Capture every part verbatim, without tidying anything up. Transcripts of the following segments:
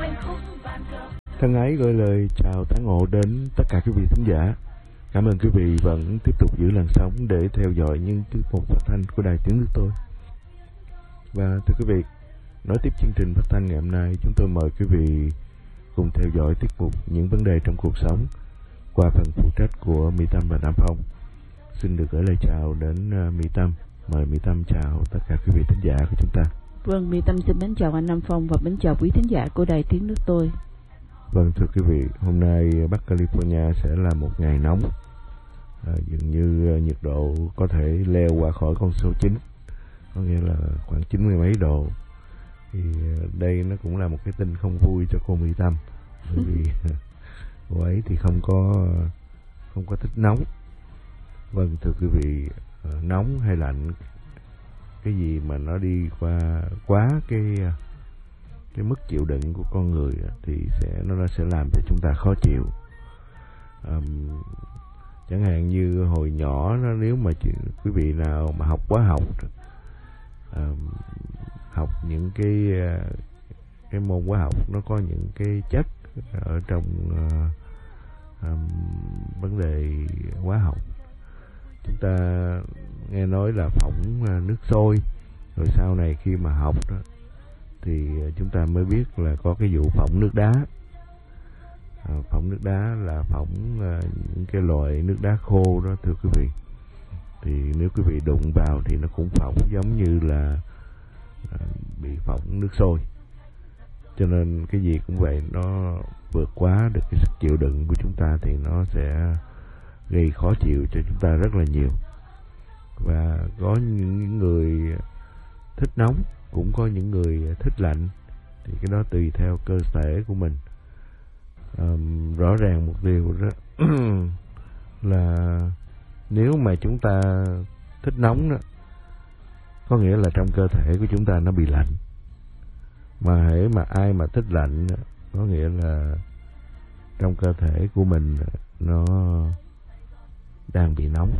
Thân ái gửi lời chào tán ngộ đến tất cả quý vị thính giả. Cảm ơn quý vị vẫn tiếp tục giữ làn sóng để theo dõi những tiết mục phát thanh của Đài Tiếng Nước Tôi. Và thưa quý vị, nối tiếp chương trình phát thanh ngày hôm nay, chúng tôi mời quý vị cùng theo dõi tiết mục Những vấn đề trong cuộc sống qua phần phụ trách của Mỹ Tâm và Nam Phong. Xin được gửi lời chào đến Mỹ Tâm. Mời Mỹ Tâm chào tất cả quý vị thính giả của chúng ta. Vâng, Mỹ Tâm xin mến chào anh Nam Phong và mến chào quý thính giả của Đài Tiếng Nước Tôi. Vâng, thưa quý vị, hôm nay Bắc California sẽ là một ngày nóng. À, dường như nhiệt độ có thể leo qua khỏi con số chín, có nghĩa là khoảng chín mươi mấy độ. Thì đây nó cũng là một cái tin không vui cho cô Mỹ Tâm, bởi vì cô ấy thì không có không có thích nóng. Vâng, thưa quý vị, nóng hay lạnh, cái gì mà nó đi qua quá cái cái mức chịu đựng của con người thì sẽ nó sẽ làm cho chúng ta khó chịu. Um, chẳng hạn như hồi nhỏ nó, nếu mà chị, quý vị nào mà học hóa học, um, học những cái cái môn hóa học, nó có những cái chất ở trong uh, um, vấn đề hóa học. Chúng ta nghe nói là phỏng nước sôi, rồi sau này khi mà học đó thì chúng ta mới biết là có cái vụ phỏng nước đá. À, phỏng nước đá là phỏng uh, những cái loại nước đá khô đó, thưa quý vị. Thì nếu quý vị đụng vào thì nó cũng phỏng giống như là uh, bị phỏng nước sôi. Cho nên cái gì cũng vậy, nó vượt quá được cái sức chịu đựng của chúng ta thì nó sẽ gây khó chịu cho chúng ta rất là nhiều. Và có những người thích nóng, cũng có những người thích lạnh, thì cái đó tùy theo cơ thể của mình. Um, rõ ràng một điều đó là nếu mà chúng ta thích nóng đó, có nghĩa là trong cơ thể của chúng ta nó bị lạnh. Mà hễ mà ai mà thích lạnh đó, có nghĩa là trong cơ thể của mình nó đang bị nóng.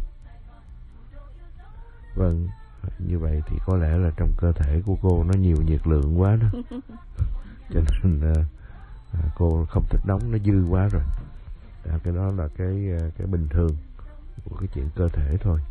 Vâng, như vậy thì có lẽ là trong cơ thể của cô nó nhiều nhiệt lượng quá đó. Cho nên uh, cô không thích nóng, nó dư quá rồi. À, cái đó là cái cái bình thường của cái chuyện cơ thể thôi.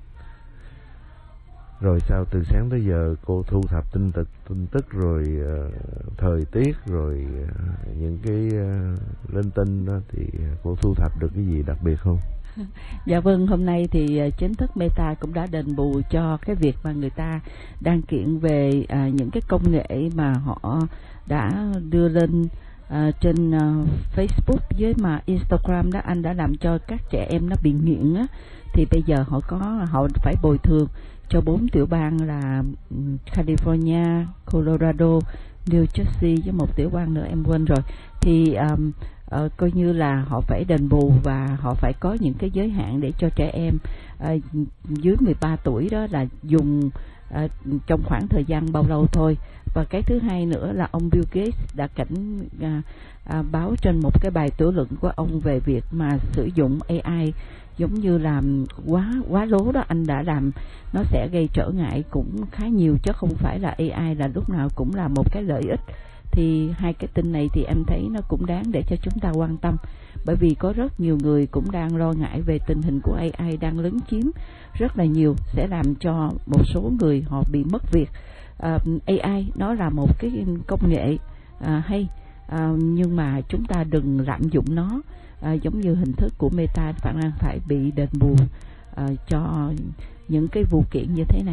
Rồi sau từ sáng tới giờ cô thu thập tin tức, tin tức rồi uh, thời tiết, rồi uh, những cái uh, linh tinh đó, thì cô thu thập được cái gì đặc biệt không? Dạ vâng, hôm nay thì chính thức Meta cũng đã đền bù cho cái việc mà người ta đang kiện về à, những cái công nghệ mà họ đã đưa lên à, trên à, Facebook với mà Instagram đó, anh đã làm cho các trẻ em nó bị nghiện á. Thì bây giờ họ có họ phải bồi thường cho bốn tiểu bang là California, Colorado, New Jersey với một tiểu bang nữa em quên rồi. Thì um, uh, coi như là họ phải đền bù và họ phải có những cái giới hạn để cho trẻ em uh, dưới mười ba tuổi đó là dùng uh, trong khoảng thời gian bao lâu thôi. Và cái thứ hai nữa là ông Bill Gates đã cảnh uh, uh, báo trên một cái bài tiểu luận của ông về việc mà sử dụng A I giống như là quá quá lố đó, anh đã làm nó sẽ gây trở ngại cũng khá nhiều, chứ không phải là A I là lúc nào cũng là một cái lợi ích. Thì hai cái tin này thì anh thấy nó cũng đáng để cho chúng ta quan tâm, bởi vì có rất nhiều người cũng đang lo ngại về tình hình của A I đang lấn chiếm rất là nhiều, sẽ làm cho một số người họ bị mất việc. uh, A I nó là một cái công nghệ uh, hay, uh, nhưng mà chúng ta đừng lạm dụng nó. À, giống như hình thức của Meta phải phải bị đền bù à, cho những cái vụ kiện như thế này.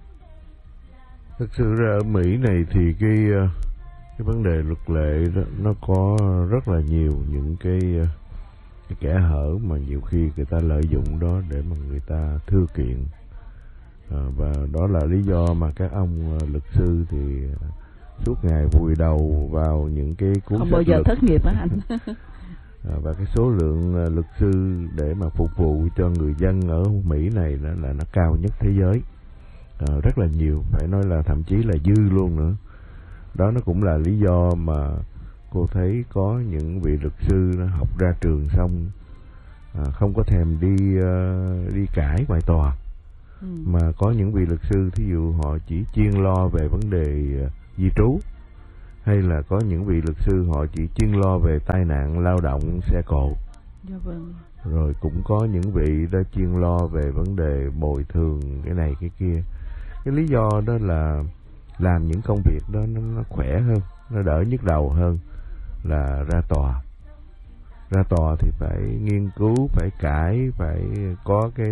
Thực sự ra ở Mỹ này thì cái cái vấn đề luật lệ đó, nó có rất là nhiều những cái, cái kẽ hở mà nhiều khi người ta lợi dụng đó để mà người ta thưa kiện. À, và đó là lý do mà các ông luật sư thì suốt ngày vùi đầu vào những cái cuốn không sách bao giờ luật. thất nghiệp á anh. À, và cái số lượng uh, luật sư để mà phục vụ cho người dân ở Mỹ này là, là nó cao nhất thế giới, à, rất là nhiều, phải nói là thậm chí là dư luôn nữa. Đó nó cũng là lý do mà cô thấy có những vị luật sư nó học ra trường xong à, không có thèm đi uh, đi cãi ngoài tòa, ừ. mà có những vị luật sư thí dụ họ chỉ chuyên lo về vấn đề uh, di trú, hay là có những vị luật sư họ chỉ chuyên lo về tai nạn lao động xe cộ. Dạ vâng. Rồi cũng có những vị đó chuyên lo về vấn đề bồi thường cái này cái kia. Cái lý do đó là làm những công việc đó nó, nó khỏe hơn, nó đỡ nhức đầu hơn là ra tòa. Ra tòa thì phải nghiên cứu, phải cãi, phải có cái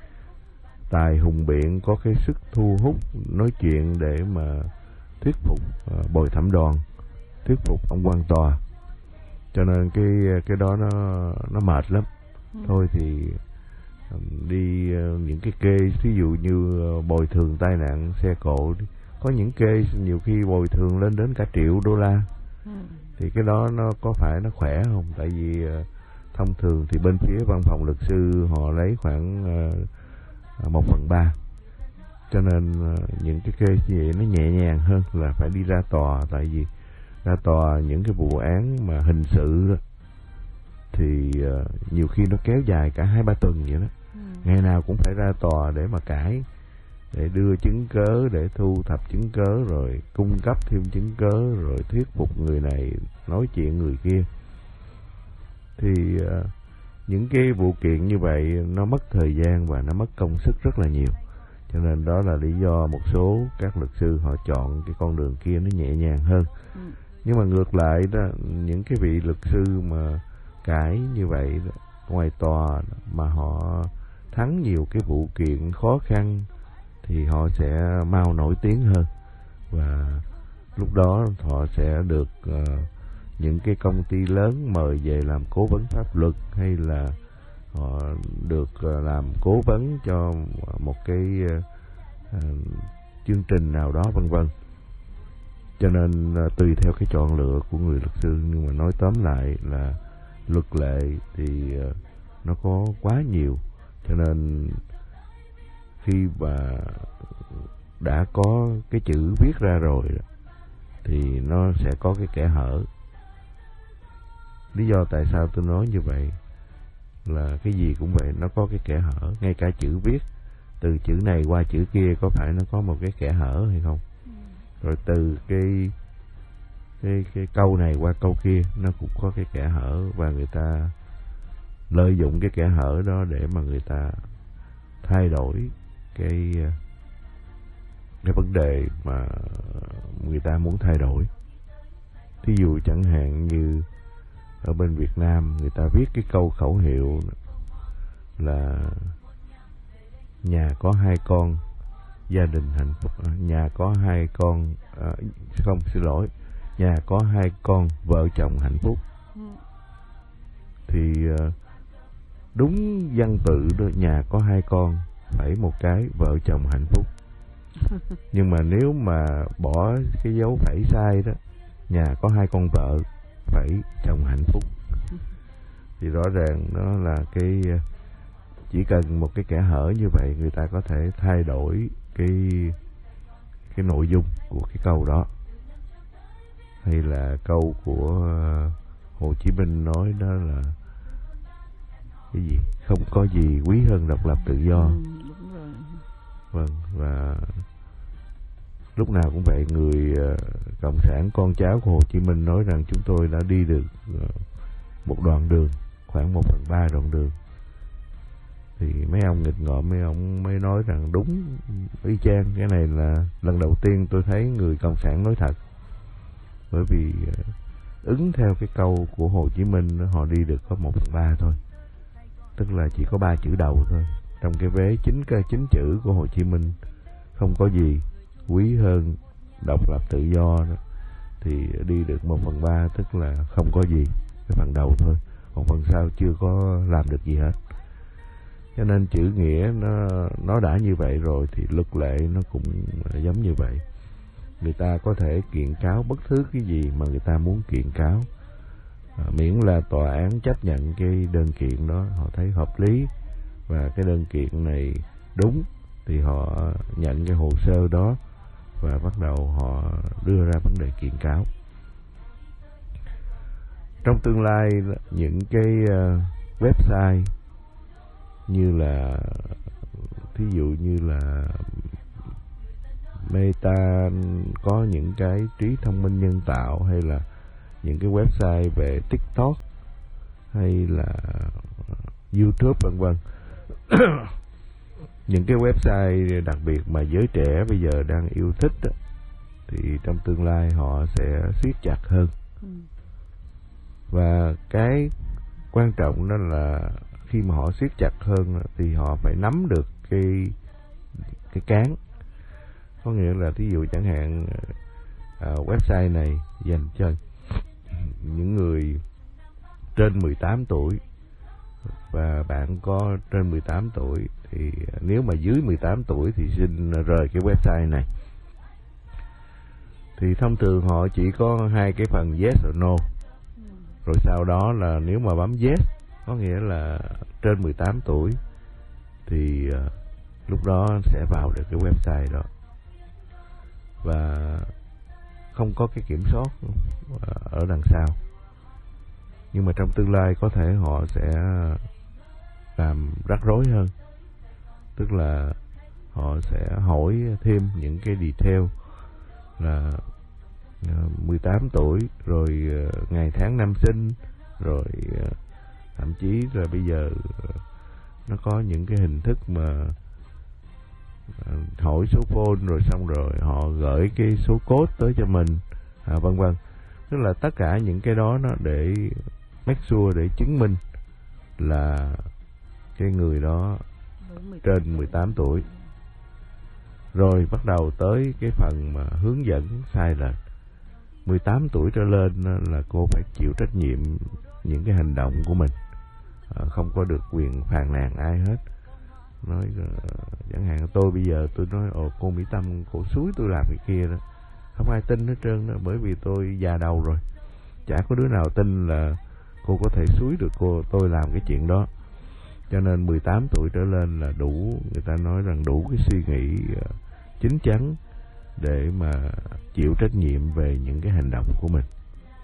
tài hùng biện, có cái sức thu hút nói chuyện để mà thuyết phục uh, bồi thẩm đoàn, thuyết phục ông quan tòa. Cho nên cái cái đó nó nó mệt lắm. Ừ. Thôi thì đi uh, những cái case ví dụ như uh, bồi thường tai nạn xe cộ, có những case nhiều khi bồi thường lên đến cả triệu đô la. Ừ. Thì cái đó nó có phải nó khỏe không? Tại vì uh, thông thường thì bên phía văn phòng luật sư họ lấy khoảng uh, một phần ba. Cho nên uh, những cái case như vậy nó nhẹ nhàng hơn là phải đi ra tòa. Tại vì ra tòa những cái vụ án mà hình sự đó, thì uh, nhiều khi nó kéo dài cả hai ba tuần vậy đó. Ừ. Ngày nào cũng phải ra tòa để mà cãi, để đưa chứng cớ, để thu thập chứng cớ, rồi cung cấp thêm chứng cớ, rồi thuyết phục người này, nói chuyện người kia. Thì uh, những cái vụ kiện như vậy nó mất thời gian và nó mất công sức rất là nhiều. Cho nên đó là lý do một số các luật sư họ chọn cái con đường kia nó nhẹ nhàng hơn. Ừ. Nhưng mà ngược lại đó, những cái vị luật sư mà cãi như vậy đó, ngoài tòa mà họ thắng nhiều cái vụ kiện khó khăn thì họ sẽ mau nổi tiếng hơn, và lúc đó họ sẽ được uh, những cái công ty lớn mời về làm cố vấn pháp luật, hay là họ được uh, làm cố vấn cho một cái uh, uh, chương trình nào đó vân vân. Cho nên uh, tùy theo cái chọn lựa của người luật sư. Nhưng mà nói tóm lại là luật lệ thì uh, nó có quá nhiều, cho nên khi mà đã có cái chữ viết ra rồi thì nó sẽ có cái kẽ hở. Lý do tại sao tôi nói như vậy là cái gì cũng vậy, nó có cái kẽ hở. Ngay cả chữ viết, từ chữ này qua chữ kia có phải nó có một cái kẽ hở hay không? Rồi từ cái cái cái câu này qua câu kia nó cũng có cái kẽ hở, và người ta lợi dụng cái kẽ hở đó để mà người ta thay đổi cái cái vấn đề mà người ta muốn thay đổi. Thí dụ chẳng hạn như ở bên Việt Nam người ta viết cái câu khẩu hiệu là nhà có hai con gia đình hạnh phúc, nhà có hai con à, không xin lỗi nhà có hai con vợ chồng hạnh phúc. Thì đúng văn tự đó, nhà có hai con phải một cái vợ chồng hạnh phúc. Nhưng mà nếu mà bỏ cái dấu phẩy sai đó, nhà có hai con vợ phải chồng hạnh phúc, thì rõ ràng nó là cái chỉ cần một cái kẽ hở như vậy, người ta có thể thay đổi cái cái nội dung của cái câu đó. Hay là câu của Hồ Chí Minh nói đó là cái gì, không có gì quý hơn độc lập tự do. Ừ, đúng rồi. Vâng, và lúc nào cũng vậy, người uh, cộng sản con cháu của Hồ Chí Minh nói rằng chúng tôi đã đi được uh, một đoạn đường, khoảng một phần ba đoạn đường. Thì mấy ông nghịch ngợm, mấy ông mới nói rằng đúng y chang. Cái này là lần đầu tiên tôi thấy người cộng sản nói thật. Bởi vì uh, ứng theo cái câu của Hồ Chí Minh, họ đi được có một phần ba thôi, tức là chỉ có ba chữ đầu thôi. Trong cái vế chín cái chín chữ của Hồ Chí Minh, không có gì quý hơn độc lập tự do đó, thì đi được một phần ba, tức là không có gì, cái phần đầu thôi, còn phần sau chưa có làm được gì hết. Cho nên chữ nghĩa nó nó đã như vậy rồi thì luật lệ nó cũng giống như vậy. Người ta có thể kiện cáo bất cứ cái gì mà người ta muốn kiện cáo, à, miễn là tòa án chấp nhận cái đơn kiện đó, họ thấy hợp lý và cái đơn kiện này đúng, thì họ nhận cái hồ sơ đó và bắt đầu họ đưa ra vấn đề kiện cáo. Trong tương lai, những cái uh, website như là thí dụ như là Meta có những cái trí thông minh nhân tạo, hay là những cái website về TikTok hay là YouTube vân vân. Những cái website đặc biệt mà giới trẻ bây giờ đang yêu thích đó, thì trong tương lai họ sẽ siết chặt hơn. Ừ. Và cái quan trọng đó là khi mà họ siết chặt hơn thì họ phải nắm được cái cái cán. Có nghĩa là thí dụ chẳng hạn uh, website này dành cho những người trên mười tám tuổi, và bạn có trên mười tám tuổi thì nếu mà dưới mười tám tuổi thì xin rời cái website này. Thì thông thường họ chỉ có hai cái phần yes or no. Rồi sau đó là nếu mà bấm yes, có nghĩa là trên mười tám tuổi, thì uh, lúc đó sẽ vào được cái website đó. Và không có cái kiểm soát ở đằng sau. Nhưng mà trong tương lai có thể họ sẽ làm rắc rối hơn. Tức là họ sẽ hỏi thêm những cái detail là mười tám tuổi, rồi ngày tháng năm sinh, rồi thậm chí là bây giờ nó có những cái hình thức mà hỏi số phone, rồi xong rồi họ gửi cái số code tới cho mình, à, vân vân. Tức là tất cả những cái đó nó để make sure, để chứng minh là cái người đó trên mười tám tuổi. Rồi bắt đầu tới cái phần mà hướng dẫn sai lệch. mười tám tuổi trở lên là cô phải chịu trách nhiệm những cái hành động của mình, à, không có được quyền phàn nàn ai hết. Nói chẳng hạn tôi bây giờ tôi nói ồ cô Mỹ Tâm cô xúi tôi làm cái kia đó, không ai tin hết trơn đó, bởi vì tôi già đầu rồi, chả có đứa nào tin là cô có thể xúi được cô tôi làm cái chuyện đó. Cho nên mười tám tuổi trở lên là đủ, người ta nói rằng đủ cái suy nghĩ uh, chín chắn để mà chịu trách nhiệm về những cái hành động của mình.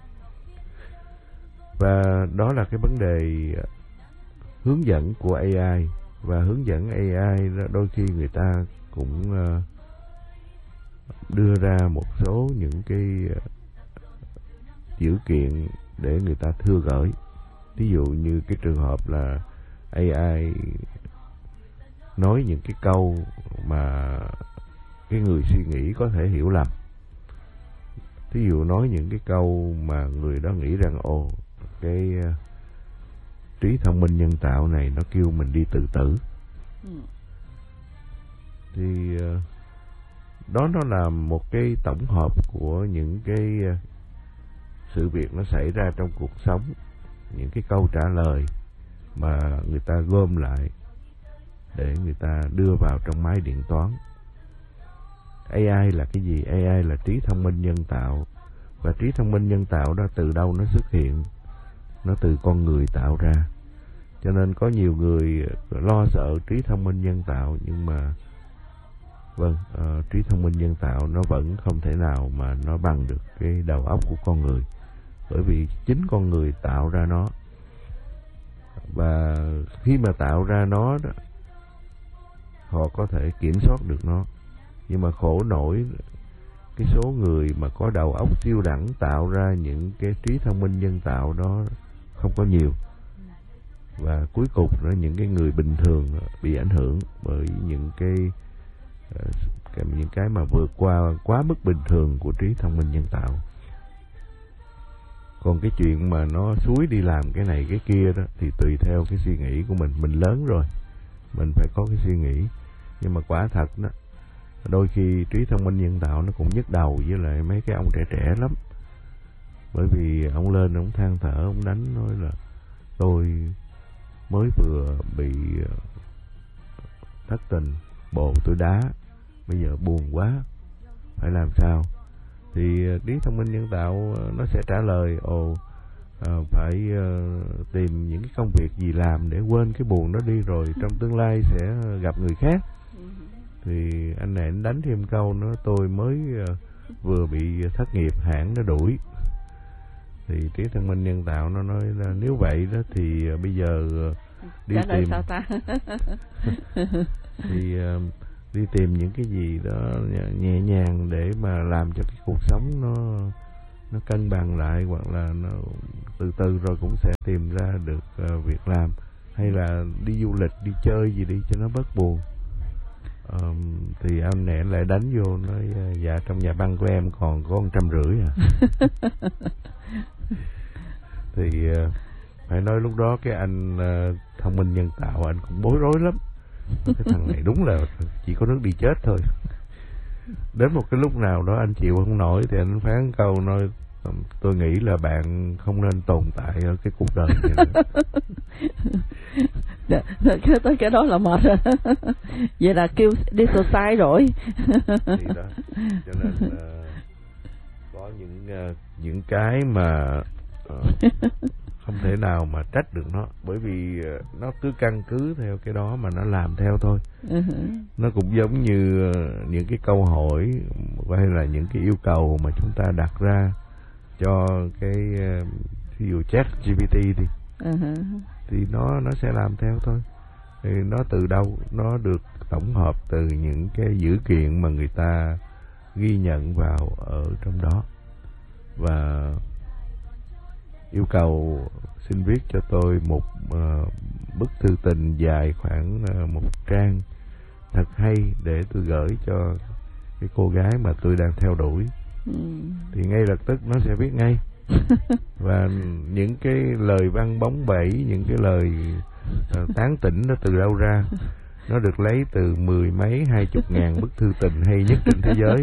Và đó là cái vấn đề uh, hướng dẫn của a i. Và hướng dẫn a i đôi khi người ta cũng uh, đưa ra một số những cái uh, dữ kiện để người ta thưa gửi. Ví dụ như cái trường hợp là a i nói những cái câu mà cái người suy nghĩ có thể hiểu lầm. Ví dụ nói những cái câu mà người đó nghĩ rằng ồ cái uh, trí thông minh nhân tạo này nó kêu mình đi tự tử. Ừ. Thì uh, đó nó là một cái tổng hợp của những cái uh, sự việc nó xảy ra trong cuộc sống, những cái câu trả lời mà người ta gom lại để người ta đưa vào trong máy điện toán. a i là cái gì? a i là trí thông minh nhân tạo. Và trí thông minh nhân tạo đó từ đâu nó xuất hiện? Nó từ con người tạo ra. Cho nên có nhiều người lo sợ trí thông minh nhân tạo, nhưng mà vâng, uh, trí thông minh nhân tạo nó vẫn không thể nào mà nó bằng được cái đầu óc của con người, bởi vì chính con người tạo ra nó. Và khi mà tạo ra nó đó, họ có thể kiểm soát được nó. Nhưng mà khổ nổi cái số người mà có đầu óc siêu đẳng tạo ra những cái trí thông minh nhân tạo đó không có nhiều. Và cuối cùng là những cái người bình thường bị ảnh hưởng bởi những cái những cái mà vượt qua quá mức bình thường của trí thông minh nhân tạo. Còn cái chuyện mà nó xúi đi làm cái này cái kia đó thì tùy theo cái suy nghĩ của mình. Mình lớn rồi, mình phải có cái suy nghĩ. Nhưng mà quả thật đó, đôi khi trí thông minh nhân tạo nó cũng nhức đầu với lại mấy cái ông trẻ trẻ lắm. Bởi vì ông lên ông than thở, ông đánh nói là tôi mới vừa bị thất tình, bồ tôi đá, bây giờ buồn quá, phải làm sao? Thì trí thông minh nhân tạo nó sẽ trả lời ồ à, phải uh, tìm những cái công việc gì làm để quên cái buồn đó đi, rồi trong tương lai sẽ gặp người khác. Thì anh này anh đánh thêm câu nữa, tôi mới uh, vừa bị thất nghiệp, hãng nó đuổi. Thì trí thông minh nhân tạo nó nói là nếu vậy đó thì uh, bây giờ uh, đi trả tìm sao ta? thì uh, đi tìm những cái gì đó nhẹ nhàng để mà làm cho cái cuộc sống nó nó cân bằng lại, hoặc là nó từ từ rồi cũng sẽ tìm ra được uh, việc làm, hay là đi du lịch đi chơi gì đi cho nó bớt buồn. Um, thì anh nè lại đánh vô nói dạ trong nhà băng của em còn có một trăm rưỡi à. Thì uh, phải nói lúc đó cái anh uh, thông minh nhân tạo anh cũng bối rối lắm. Cái thằng này đúng là chỉ có nước đi chết thôi. Đến một cái lúc nào đó anh chịu không nổi thì anh phán câu nói tôi nghĩ là bạn không nên tồn tại ở cái cuộc đời này. cái, tới cái đó là mệt rồi. Vậy là kêu đi suicide rồi. Thì đó, cho nên uh, có những uh, những cái mà uh, không thể nào mà trách được nó, bởi vì uh, nó cứ căn cứ theo cái đó mà nó làm theo thôi. Uh-huh. Nó cũng giống như uh, những cái câu hỏi hay là những cái yêu cầu mà chúng ta đặt ra cho cái uh, ví dụ chat G P T đi, uh-huh. thì nó nó sẽ làm theo thôi. Thì nó từ đâu? Nó được tổng hợp từ những cái dữ kiện mà người ta ghi nhận vào ở trong đó, và yêu cầu xin viết cho tôi một uh, bức thư tình dài khoảng uh, một trang thật hay để tôi gửi cho cái cô gái mà tôi đang theo đuổi. Ừ. Thì ngay lập tức nó sẽ viết ngay. Và những cái lời văn bóng bẩy, những cái lời uh, tán tỉnh nó từ đâu ra? Nó được lấy từ mười mấy hai chục ngàn bức thư tình hay nhất trên thế giới.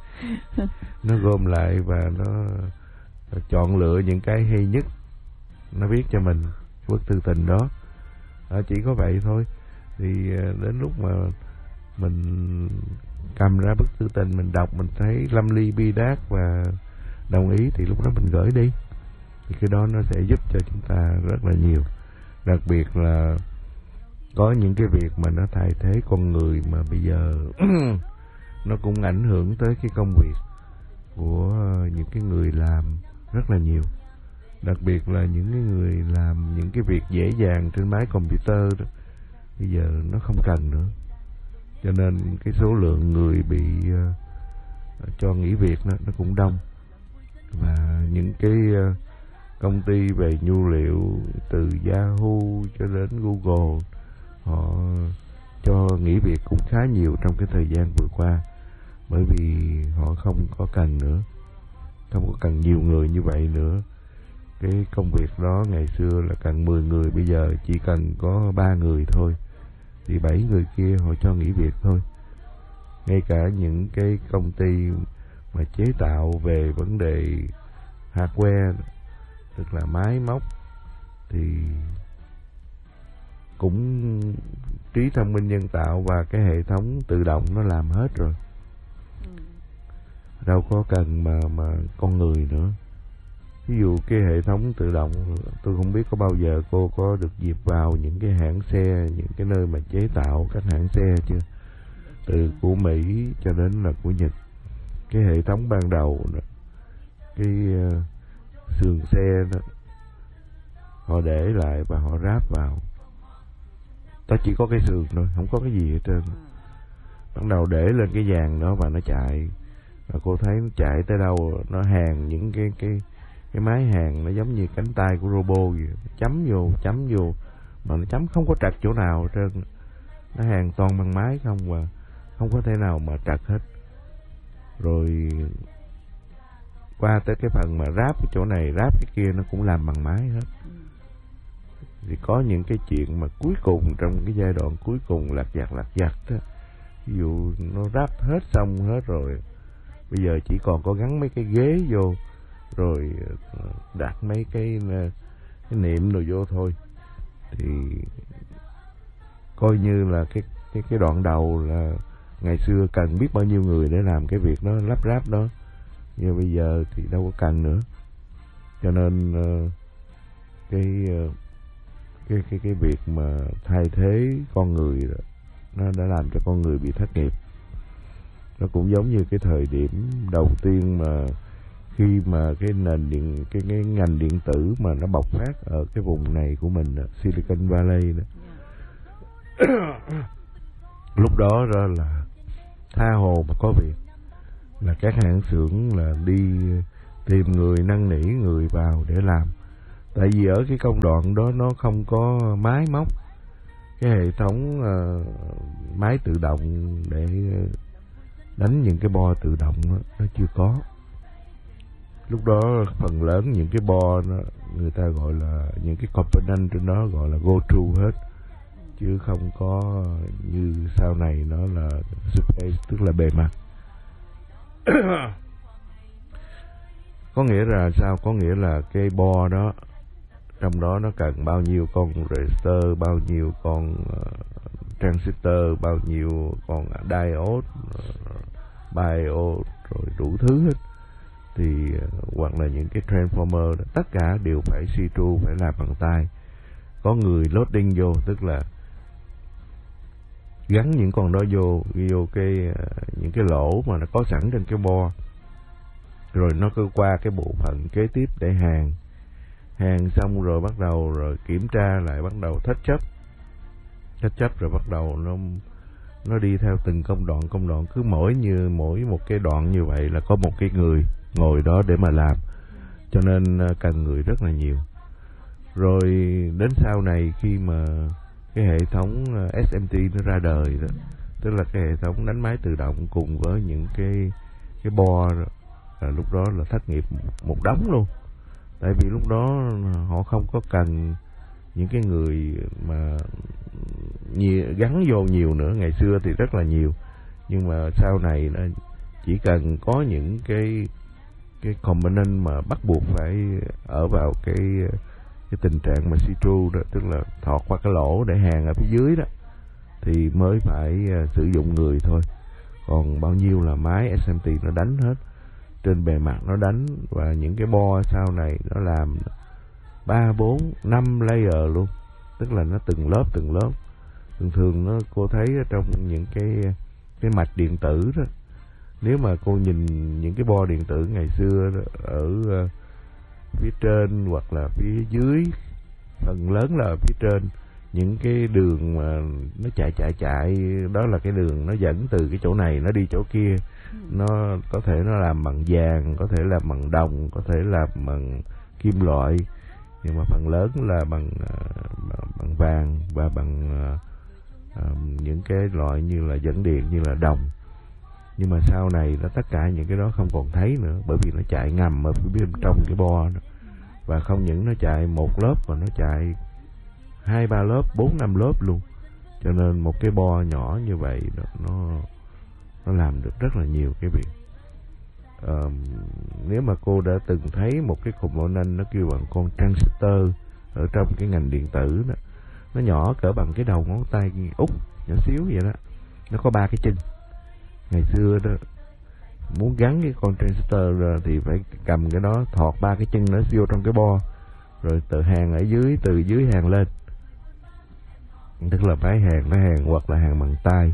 Nó gom lại và nó chọn lựa những cái hay nhất, nó viết cho mình bức thư tình đó. À, chỉ có vậy thôi. Thì đến lúc mà mình cầm ra bức thư tình, mình đọc, mình thấy lâm ly bi đát và đồng ý, thì lúc đó mình gửi đi. Thì cái đó nó sẽ giúp cho chúng ta rất là nhiều. Đặc biệt là có những cái việc mà nó thay thế con người mà bây giờ nó cũng ảnh hưởng tới cái công việc của những cái người làm rất là nhiều. Đặc biệt là những cái người làm những cái việc dễ dàng trên máy computer đó, bây giờ nó không cần nữa. Cho nên cái số lượng người bị uh, cho nghỉ việc đó, nó cũng đông. Và những cái uh, công ty về nhu liệu từ Yahoo cho đến Google, họ cho nghỉ việc cũng khá nhiều trong cái thời gian vừa qua, bởi vì họ không có cần nữa, không có cần nhiều người như vậy nữa. Cái công việc đó ngày xưa là cần mười người, bây giờ chỉ cần có ba người thôi, thì bảy người kia họ cho nghỉ việc thôi. Ngay cả những cái công ty mà chế tạo về vấn đề hardware, tức là máy móc, thì cũng trí thông minh nhân tạo và cái hệ thống tự động nó làm hết rồi. Đâu có cần mà mà con người nữa. Ví dụ cái hệ thống tự động, tôi không biết có bao giờ cô có được dịp vào những cái hãng xe, những cái nơi mà chế tạo các hãng xe chưa? Từ của Mỹ cho đến là của Nhật. Cái hệ thống ban đầu đó, cái uh, sườn xe đó, họ để lại và họ ráp vào. Ta chỉ có cái sườn thôi, không có cái gì hết trơn. Ban đầu để lên cái dàn đó và nó chạy. Và cô thấy nó chạy tới đâu, nó hàn những cái cái cái máy hàn nó giống như cánh tay của robot vậy, chấm vô chấm vô mà nó chấm không có trật chỗ nào hết trơn. Nó hàn toàn bằng máy không, và không có thể nào mà trật hết. Rồi qua tới cái phần mà ráp cái chỗ này ráp cái kia, nó cũng làm bằng máy hết. Thì có những cái chuyện mà cuối cùng, trong cái giai đoạn cuối cùng lặt vặt lặt vặt đó, ví dụ nó ráp hết xong hết rồi, bây giờ chỉ còn có gắn mấy cái ghế vô, rồi đặt mấy cái cái niệm rồi vô thôi. Thì coi như là cái cái cái đoạn đầu là ngày xưa cần biết bao nhiêu người để làm cái việc đó, lắp ráp đó, nhưng bây giờ thì đâu có cần nữa. Cho nên cái cái cái cái việc mà thay thế con người đó, nó đã làm cho con người bị thất nghiệp. Nó cũng giống như cái thời điểm đầu tiên mà khi mà cái nền điện cái, cái ngành điện tử mà nó bộc phát ở cái vùng này của mình đó, Silicon Valley đó. Lúc đó đó là tha hồ mà có việc, là các hãng xưởng là đi tìm người, năn nỉ người vào để làm. Tại vì ở cái công đoạn đó nó không có máy móc, cái hệ thống uh, máy tự động để đánh những cái bo tự động đó, nó chưa có. Lúc đó phần lớn những cái bo nó, người ta gọi là những cái component trên đó gọi là go through hết, chứ không có như sau này nó là surface, tức là bề mặt. Có nghĩa là sao? Có nghĩa là cái bo đó, trong đó nó cần bao nhiêu con resistor, bao nhiêu con uh, transistor, bao nhiêu con diode, uh, biode, rồi đủ thứ hết. Thì uh, hoặc là những cái transformer đó, tất cả đều phải see through, phải làm bằng tay. Có người loading vô, tức là gắn những con đó vô, vô cái uh, những cái lỗ mà nó có sẵn trên cái bo, rồi nó cứ qua cái bộ phận kế tiếp để hàng. Hàng xong rồi bắt đầu rồi kiểm tra lại, bắt đầu thách chấp. Thách chấp rồi bắt đầu nó nó đi theo từng công đoạn công đoạn, cứ mỗi như mỗi một cái đoạn như vậy là có một cái người ngồi đó để mà làm. Cho nên cần người rất là nhiều. Rồi đến sau này khi mà cái hệ thống ét em tê nó ra đời đó, tức là cái hệ thống đánh máy tự động cùng với những cái cái bo đó, là lúc đó là thất nghiệp một đống luôn. Tại vì lúc đó họ không có cần những cái người mà nhiều, gắn vô nhiều nữa. Ngày xưa thì rất là nhiều, nhưng mà sau này nó chỉ cần có những cái cái component mà bắt buộc phải ở vào cái cái tình trạng mà see through đó, tức là thọt qua cái lỗ để hàng ở phía dưới đó, thì mới phải sử dụng người thôi. Còn bao nhiêu là máy ét em tê nó đánh hết, trên bề mặt nó đánh. Và những cái bo sau này nó làm ba, bốn, năm layer luôn, tức là nó từng lớp từng lớp. Thường thường nó cô thấy trong những cái cái mạch điện tử đó, nếu mà cô nhìn những cái bo điện tử ngày xưa đó, ở uh, phía trên hoặc là phía dưới, phần lớn là ở phía trên, những cái đường mà nó chạy chạy chạy đó là cái đường nó dẫn từ cái chỗ này nó đi chỗ kia. Nó có thể nó làm bằng vàng, có thể làm bằng đồng, có thể làm bằng kim loại, nhưng mà phần lớn là bằng uh, bằng vàng và bằng uh, uh, những cái loại như là dẫn điện, như là đồng. Nhưng mà sau này là tất cả những cái đó không còn thấy nữa, bởi vì nó chạy ngầm ở phía bên trong cái bo đó. Và không những nó chạy một lớp mà nó chạy hai ba lớp, bốn năm lớp luôn. Cho nên một cái bo nhỏ như vậy đó, nó nó làm được rất là nhiều cái việc. À, nếu mà cô đã từng thấy một cái component nó kêu bằng con transistor ở trong cái ngành điện tử đó, nó nhỏ cỡ bằng cái đầu ngón tay út, nhỏ xíu vậy đó, nó có ba cái chân. Ngày xưa đó, muốn gắn cái con transistor rồi thì phải cầm cái đó, thọt ba cái chân nó vô trong cái bo, rồi từ hàng ở dưới, từ dưới hàng lên, tức là phải hàng nó hàng hoặc là hàng bằng tay.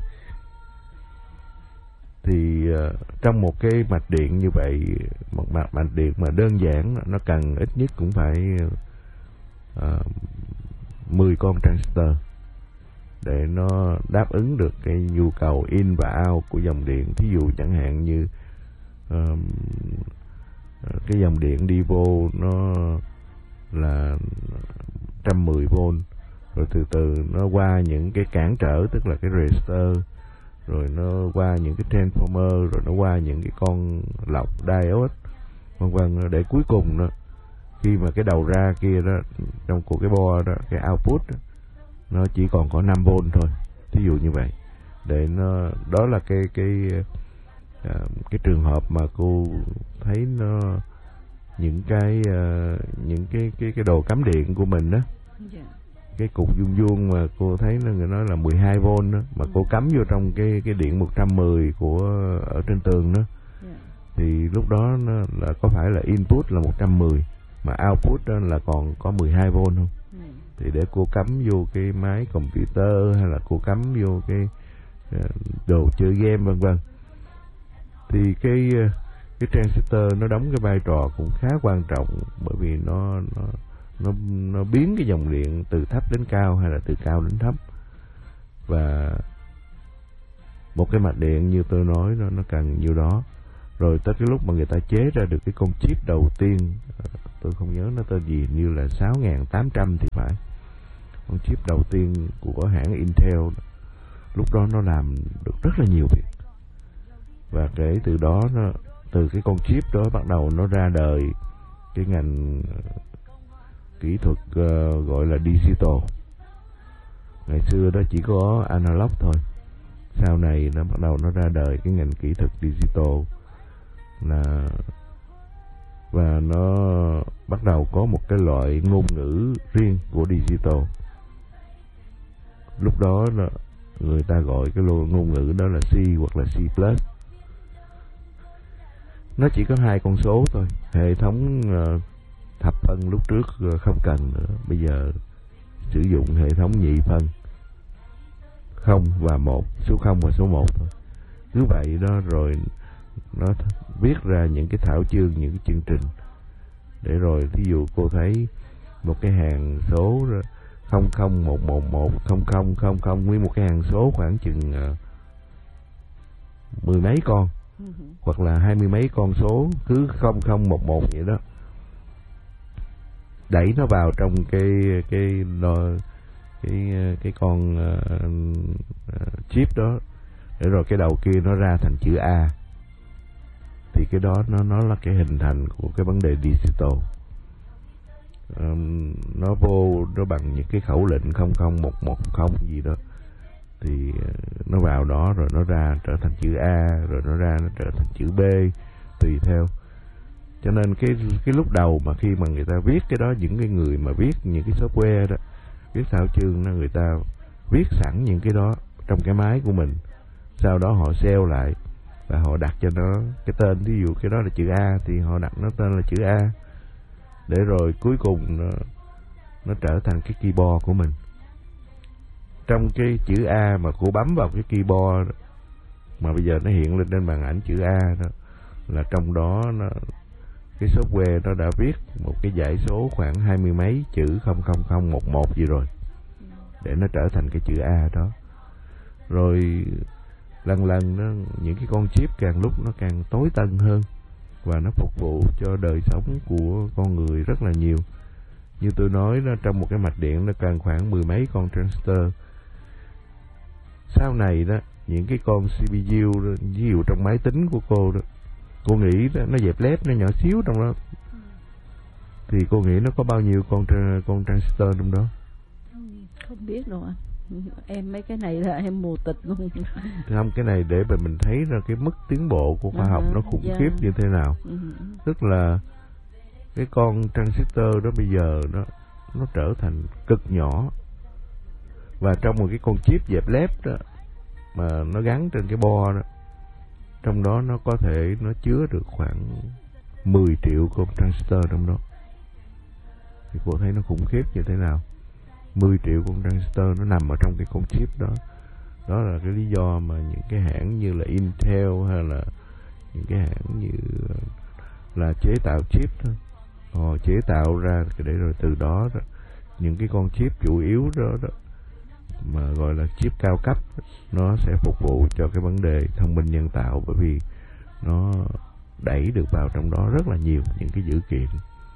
Thì uh, trong một cái mạch điện như vậy, một mạch, mạch điện mà đơn giản, nó cần ít nhất cũng phải uh, mười con transistor để nó đáp ứng được cái nhu cầu in và out của dòng điện. Thí dụ chẳng hạn như uh, cái dòng điện đi vô nó là một trăm mười vôn, rồi từ từ nó qua những cái cản trở, tức là cái resistor, rồi nó qua những cái transformer, rồi nó qua những cái con lọc diode, vân vân, để cuối cùng đó, khi mà cái đầu ra kia đó, trong của cái bo đó, cái output đó, nó chỉ còn có năm vôn thôi, thí dụ như vậy. Để nó, đó là cái cái uh, cái trường hợp mà cô thấy nó những cái uh, những cái cái cái đồ cắm điện của mình đó, yeah. Cái cục vuông vuông mà cô thấy nó người nói là mười hai vôn đó, mà cô cắm vô trong cái cái điện một trăm mười của ở trên tường đó, yeah. Thì lúc đó nó là có phải là input là một trăm mười mà output đó là còn có mười hai vôn không? Mm. Thì để cô cắm vô cái máy computer hay là cô cắm vô cái uh, đồ chơi game vân vân, thì cái uh, cái transistor nó đóng cái vai trò cũng khá quan trọng, bởi vì nó nó nó nó biến cái dòng điện từ thấp đến cao hay là từ cao đến thấp. Và một cái mạch điện như tôi nói nó, nó cần nhiêu đó. Rồi tới cái lúc mà người ta chế ra được cái con chip đầu tiên, tôi không nhớ nó tên gì, như là sáu nghìn tám trăm thì phải, con chip đầu tiên của hãng Intel. Lúc đó nó làm được rất là nhiều việc, và kể từ đó nó, từ cái con chip đó bắt đầu nó ra đời cái ngành kỹ thuật uh, gọi là digital. Ngày xưa đó chỉ có analog thôi, sau này nó bắt đầu nó ra đời cái ngành kỹ thuật digital, là và nó bắt đầu có một cái loại ngôn ngữ riêng của digital. Lúc đó nó, người ta gọi cái ngôn ngữ đó là C hoặc là C plus. Nó chỉ có hai con số thôi. Hệ thống uh, thập phân lúc trước uh, không cần nữa, bây giờ sử dụng hệ thống nhị phân, không và một, số không và số một thôi. Cứ vậy đó, rồi nó viết ra những cái thảo chương, những cái chương trình, để rồi thí dụ cô thấy một cái hàng số không không một một một không không không không, nguyên một cái hàng số khoảng chừng uh, mười mấy con, hoặc là hai mươi mấy con số cứ không không một một vậy đó, đẩy nó vào trong cái cái cái cái con uh, chip đó, để rồi cái đầu kia nó ra thành chữ A. Thì cái đó nó nó là cái hình thành của cái vấn đề digital. Um, nó vô nó bằng những cái khẩu lệnh không không một một không gì đó, thì nó vào đó rồi nó ra trở thành chữ A, rồi nó ra nó trở thành chữ B, tùy theo. Cho nên cái cái lúc đầu mà khi mà người ta viết cái đó, những cái người mà viết những cái software đó, viết thao chương đó, người ta viết sẵn những cái đó trong cái máy của mình, sau đó họ sell lại và họ đặt cho nó cái tên. Ví dụ cái đó là chữ A thì họ đặt nó tên là chữ A, để rồi cuối cùng nó, nó trở thành cái keyboard của mình. Trong cái chữ A mà cô bấm vào cái keyboard đó, mà bây giờ nó hiện lên trên màn ảnh chữ A đó, là trong đó nó, cái software nó đã viết một cái dãy số khoảng hai mươi mấy chữ không không không một một gì rồi, để nó trở thành cái chữ A đó. Rồi lần lần nó, những cái con chip càng lúc nó càng tối tân hơn, và nó phục vụ cho đời sống của con người rất là nhiều. Như tôi nói đó, trong một cái mạch điện nó cần khoảng mười mấy con transistor. Sau này đó, những cái con xê pê u đó, ví dụ trong máy tính của cô đó, cô nghĩ đó, nó dẹp lép, nó nhỏ xíu trong đó, thì cô nghĩ nó có bao nhiêu con con transistor trong đó? Không biết đâu anh. Em mấy cái này là em mù tịt luôn. Không, cái này để mà mình thấy ra cái mức tiến bộ của khoa à, học nó khủng yeah. khiếp như thế nào. Ừ. Tức là cái con transistor đó bây giờ nó nó trở thành cực nhỏ, và trong một cái con chip dẹp lép đó mà nó gắn trên cái bo đó, trong đó nó có thể nó chứa được khoảng mười triệu con transistor trong đó. Thì cô thấy nó khủng khiếp như thế nào. Mười triệu con transistor nó nằm ở trong cái con chip đó. Đó là cái lý do mà những cái hãng như là Intel hay là những cái hãng như là chế tạo chip đó, họ chế tạo ra để rồi từ đó, đó những cái con chip chủ yếu đó, đó mà gọi là chip cao cấp, nó sẽ phục vụ cho cái vấn đề thông minh nhân tạo, bởi vì nó đẩy được vào trong đó rất là nhiều những cái dữ kiện,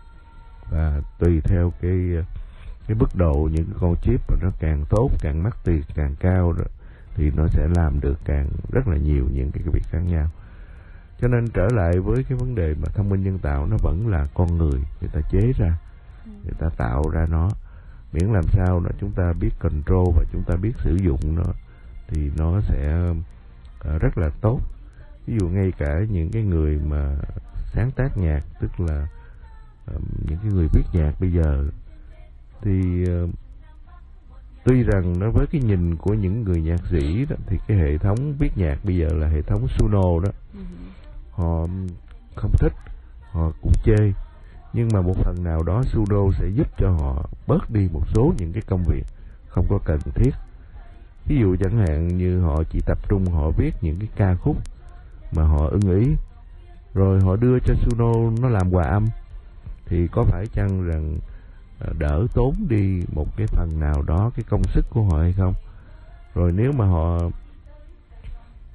và tùy theo cái cái mức độ những cái con chip mà nó càng tốt, càng mắc tiền, càng cao đó, thì nó sẽ làm được càng rất là nhiều những cái, cái việc khác nhau. Cho nên trở lại với cái vấn đề mà thông minh nhân tạo, nó vẫn là con người người ta chế ra, người ta tạo ra nó, miễn làm sao là chúng ta biết control và chúng ta biết sử dụng nó, thì nó sẽ uh, rất là tốt. Ví dụ ngay cả những cái người mà sáng tác nhạc, tức là uh, những cái người viết nhạc bây giờ, thì uh, tuy rằng nó với cái nhìn của những người nhạc sĩ đó, thì cái hệ thống viết nhạc bây giờ là hệ thống Suno đó, ừ. họ không thích, họ cũng chê, nhưng mà một phần nào đó Suno sẽ giúp cho họ bớt đi một số những cái công việc không có cần thiết. Ví dụ chẳng hạn như họ chỉ tập trung họ viết những cái ca khúc mà họ ưng ý, rồi họ đưa cho Suno nó làm hòa âm, thì có phải chăng rằng đỡ tốn đi một cái phần nào đó cái công sức của họ hay không? Rồi nếu mà họ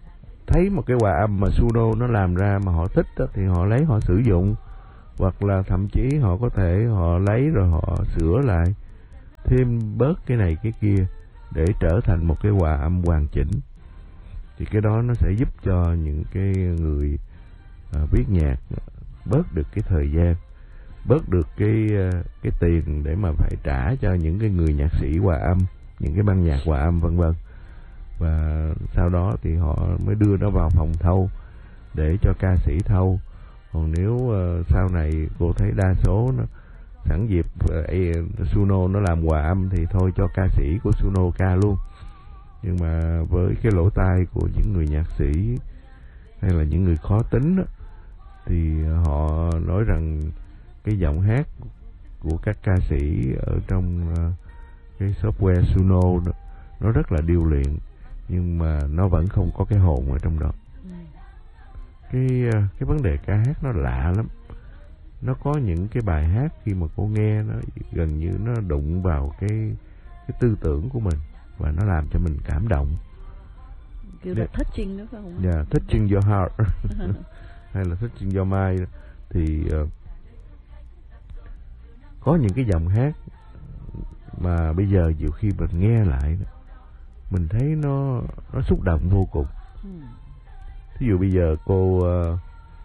thấy một cái hòa âm mà Suno nó làm ra mà họ thích đó, thì họ lấy họ sử dụng, hoặc là thậm chí họ có thể họ lấy rồi họ sửa lại, thêm bớt cái này cái kia để trở thành một cái hòa âm hoàn chỉnh. Thì cái đó nó sẽ giúp cho những cái người à, viết nhạc bớt được cái thời gian, bớt được cái cái tiền để mà phải trả cho những cái người nhạc sĩ hòa âm, những cái ban nhạc hòa âm vân vân. Và sau đó thì họ mới đưa nó vào phòng thâu để cho ca sĩ thâu. Còn nếu uh, sau này cô thấy đa số nó sẵn dịp uh, Suno nó làm hòa âm thì thôi cho ca sĩ của Suno ca luôn. Nhưng mà với cái lỗ tai của những người nhạc sĩ hay là những người khó tính đó, thì họ nói rằng cái giọng hát của các ca sĩ ở trong uh, cái software Suno đó, nó rất là điêu luyện, nhưng mà nó vẫn không có cái hồn ở trong đó. Cái cái vấn đề ca hát nó lạ lắm. Nó có những cái bài hát khi mà cô nghe nó gần như nó đụng vào cái cái tư tưởng của mình và nó làm cho mình cảm động. Kiểu là touching đó phải không? Yeah, touching your heart hay là touching your mind. Thì uh, có những cái giọng hát mà bây giờ nhiều khi mình nghe lại mình thấy nó nó xúc động vô cùng. Ừ. Thí dụ bây giờ cô uh,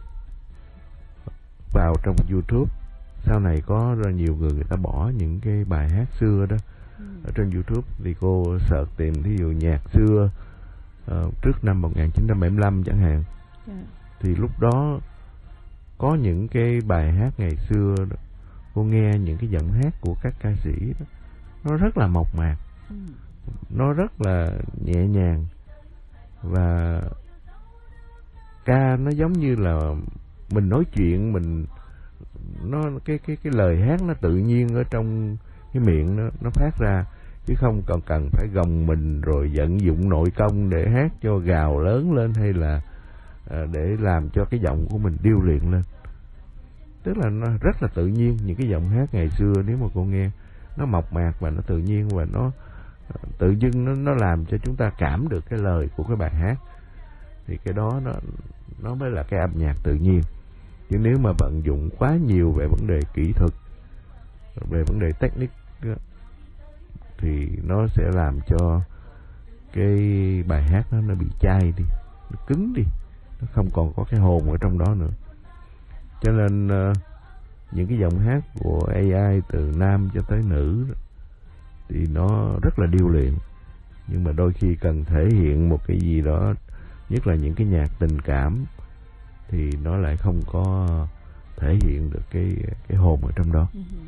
vào trong YouTube, sau này có rất nhiều người người ta bỏ những cái bài hát xưa đó. Ừ. Ở trên YouTube thì cô search tìm thí dụ nhạc xưa uh, trước năm một nghìn chín trăm bảy mươi lăm chẳng hạn. Yeah. Thì lúc đó có những cái bài hát ngày xưa đó, cô nghe những cái giọng hát của các ca sĩ đó, nó rất là mộc mạc. Ừ. Nó rất là nhẹ nhàng và ca nó giống như là mình nói chuyện, mình nó cái cái cái lời hát nó tự nhiên ở trong cái miệng nó nó phát ra, chứ không còn cần phải gồng mình rồi vận dụng nội công để hát cho gào lớn lên hay là à, để làm cho cái giọng của mình điêu luyện lên. Tức là nó rất là tự nhiên. Những cái giọng hát ngày xưa nếu mà cô nghe nó mộc mạc và nó tự nhiên, và nó tự dưng nó nó làm cho chúng ta cảm được cái lời của cái bài hát. Thì cái đó nó nó mới là cái âm nhạc tự nhiên. Chứ nếu mà vận dụng quá nhiều về vấn đề kỹ thuật, về vấn đề technique thì nó sẽ làm cho cái bài hát đó nó bị chai đi, nó cứng đi, nó không còn có cái hồn ở trong đó nữa. Cho nên uh, những cái giọng hát của a i từ nam cho tới nữ thì nó rất là điêu luyện, nhưng mà đôi khi cần thể hiện một cái gì đó, nhất là những cái nhạc tình cảm, thì nó lại không có thể hiện được cái cái hồn ở trong đó.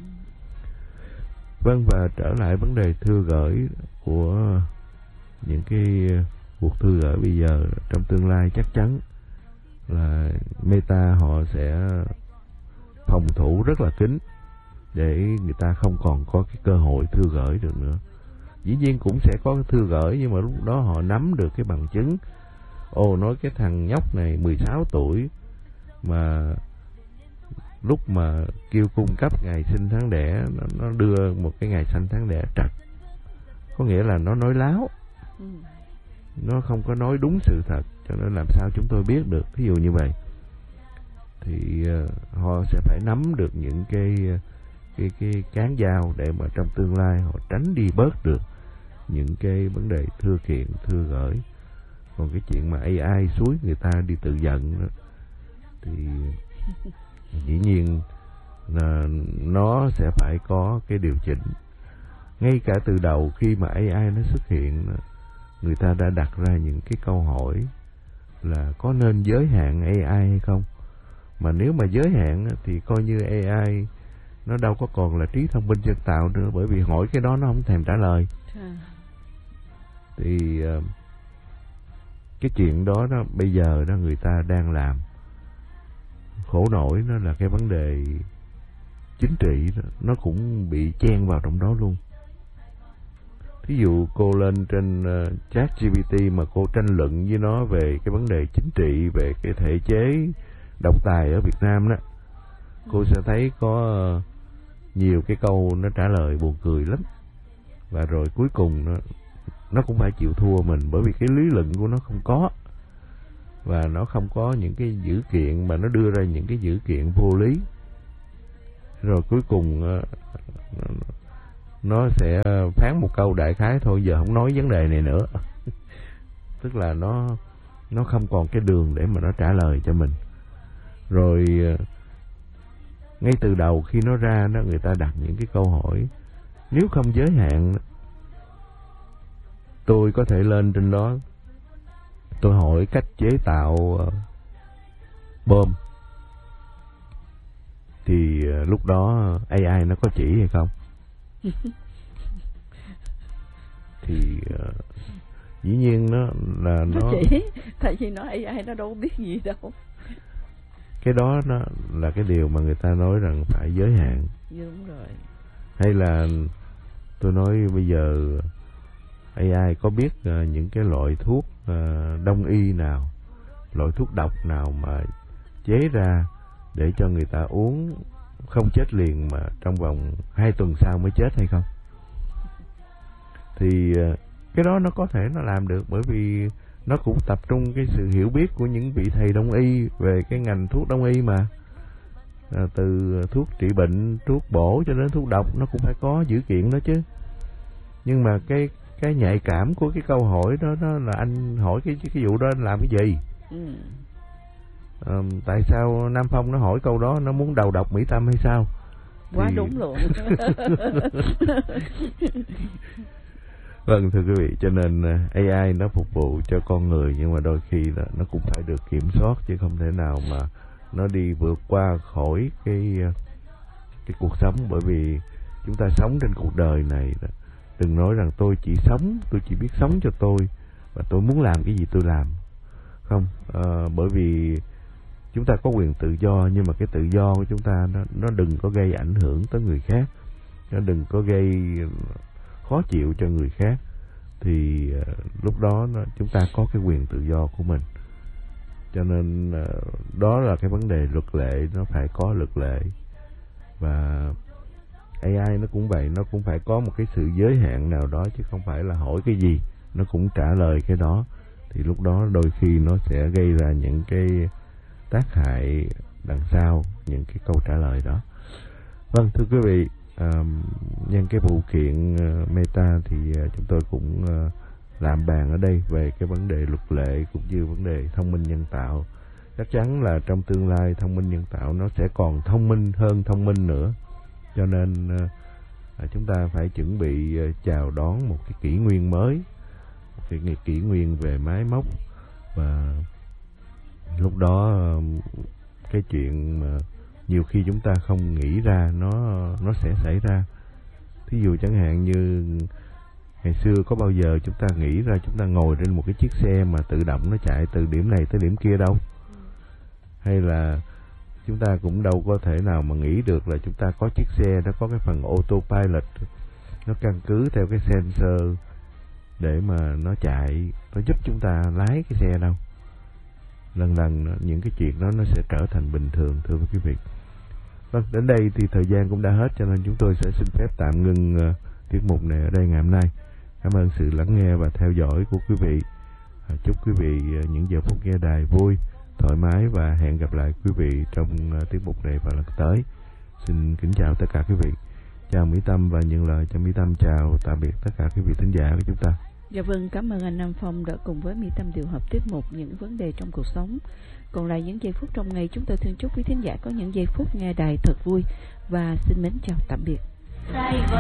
Vâng, và trở lại vấn đề thư gửi của những cái cuộc thư gửi bây giờ, trong tương lai chắc chắn là Meta họ sẽ phòng thủ rất là kín để người ta không còn có cái cơ hội thư gửi được nữa. Dĩ nhiên cũng sẽ có thư gửi, nhưng mà lúc đó họ nắm được cái bằng chứng. Ồ, nói cái thằng nhóc này mười sáu tuổi mà lúc mà kêu cung cấp ngày sinh tháng đẻ, nó, nó đưa một cái ngày sinh tháng đẻ trật, có nghĩa là nó nói láo. Ừ. Nó không có nói đúng sự thật, cho nên làm sao chúng tôi biết được. Ví dụ như vậy thì uh, họ sẽ phải nắm được những cái cái cái cán dao để mà trong tương lai họ tránh đi bớt được những cái vấn đề thư kiện, thư gửi. Còn cái chuyện mà a i xúi người ta đi tự giận đó, thì dĩ nhiên là nó sẽ phải có cái điều chỉnh. Ngay cả từ đầu khi mà a i nó xuất hiện, người ta đã đặt ra những cái câu hỏi là có nên giới hạn a i hay không. Mà nếu mà giới hạn thì coi như a i nó đâu có còn là trí thông minh nhân tạo nữa, bởi vì hỏi cái đó nó không thèm trả lời. Thì cái chuyện đó đó bây giờ đó người ta đang làm. Khổ nổi nó là cái vấn đề chính trị đó, nó cũng bị chen vào trong đó luôn. Thí dụ cô lên trên uh, ChatGPT mà cô tranh luận với nó về cái vấn đề chính trị, về cái thể chế độc tài ở Việt Nam đó, cô sẽ thấy có uh, nhiều cái câu nó trả lời buồn cười lắm. Và rồi cuối cùng nó, nó cũng phải chịu thua mình, bởi vì cái lý luận của nó không có. và nó không có những cái dữ kiện, mà nó đưa ra những cái dữ kiện vô lý, rồi cuối cùng nó sẽ phán một câu đại khái thôi, giờ không nói vấn đề này nữa. Tức là nó nó không còn cái đường để mà nó trả lời cho mình. Rồi ngay từ đầu khi nó ra đó, người ta đặt những cái câu hỏi nếu không giới hạn. Tôi có thể lên trên đó, tôi hỏi cách chế tạo bom, thì lúc đó a i nó có chỉ hay không? Thì uh, dĩ nhiên nó là nó, nó chỉ, tại vì nó a i nó đâu biết gì đâu. Cái đó nó là cái điều mà người ta nói rằng phải giới hạn. Đúng rồi. Hay là tôi nói bây giờ a i có biết uh, những cái loại thuốc uh, đông y nào, loại thuốc độc nào mà chế ra để cho người ta uống không chết liền mà trong vòng hai tuần sau mới chết hay không? Thì uh, cái đó nó có thể nó làm được, bởi vì nó cũng tập trung cái sự hiểu biết của những vị thầy đông y về cái ngành thuốc đông y mà. À, từ thuốc trị bệnh, thuốc bổ cho đến thuốc độc, nó cũng phải có dữ kiện đó chứ. Nhưng mà cái cái nhạy cảm của cái câu hỏi đó, đó là anh hỏi cái cái vụ đó anh làm cái gì? Ừ. À, tại sao Nam Phong nó hỏi câu đó, nó muốn đầu độc Mỹ Tâm hay sao? Quá thì... đúng luôn. Vâng, thưa quý vị, cho nên a i nó phục vụ cho con người, nhưng mà đôi khi là nó cũng phải được kiểm soát, chứ không thể nào mà nó đi vượt qua khỏi cái cái cuộc sống. Bởi vì chúng ta sống trên cuộc đời này, đừng nói rằng tôi chỉ sống, tôi chỉ biết sống cho tôi và tôi muốn làm cái gì tôi làm. Không, à, bởi vì chúng ta có quyền tự do, nhưng mà cái tự do của chúng ta nó, nó đừng có gây ảnh hưởng tới người khác, nó đừng có gây khó chịu cho người khác. Thì uh, lúc đó nó, chúng ta có cái quyền tự do của mình. Cho nên uh, đó là cái vấn đề luật lệ, nó phải có luật lệ. Và a i nó cũng vậy, nó cũng phải có một cái sự giới hạn nào đó, chứ không phải là hỏi cái gì nó cũng trả lời cái đó. Thì lúc đó đôi khi nó sẽ gây ra những cái tác hại đằng sau những cái câu trả lời đó. Vâng, thưa quý vị, À, nhân cái vụ kiện uh, Meta thì uh, chúng tôi cũng uh, làm bàn ở đây về cái vấn đề luật lệ cũng như vấn đề thông minh nhân tạo. Chắc chắn là trong tương lai thông minh nhân tạo nó sẽ còn thông minh hơn thông minh nữa, cho nên uh, uh, chúng ta phải chuẩn bị uh, chào đón một cái kỷ nguyên mới, một cái kỷ nguyên về máy móc. Và lúc đó uh, cái chuyện mà uh, nhiều khi chúng ta không nghĩ ra nó nó sẽ xảy ra. Thí dụ chẳng hạn như ngày xưa có bao giờ chúng ta nghĩ ra chúng ta ngồi trên một cái chiếc xe mà tự động nó chạy từ điểm này tới điểm kia đâu. Hay là chúng ta cũng đâu có thể nào mà nghĩ được là chúng ta có chiếc xe nó có cái phần autopilot, nó căn cứ theo cái sensor để mà nó chạy, nó giúp chúng ta lái cái xe đâu. Lần lần những cái chuyện đó nó sẽ trở thành bình thường, thưa quý vị. Vâng, đến đây thì thời gian cũng đã hết, cho nên chúng tôi sẽ xin phép tạm ngừng uh, tiết mục này ở đây ngày hôm nay. Cảm ơn sự lắng nghe và theo dõi của quý vị. À, chúc quý vị uh, những giờ phút nghe đài vui, thoải mái, và hẹn gặp lại quý vị trong uh, tiết mục này vào lần tới. Xin kính chào tất cả quý vị. Chào Mỹ Tâm và nhận lời cho Mỹ Tâm chào tạm biệt tất cả quý vị thính giả của chúng ta. Dạ vâng, cảm ơn anh Nam Phong đã cùng với Mỹ Tâm điều hợp tiết mục những vấn đề trong cuộc sống. Còn lại những giây phút trong ngày, chúng tôi xin chúc quý thính giả có những giây phút nghe đài thật vui và xin mến chào tạm biệt.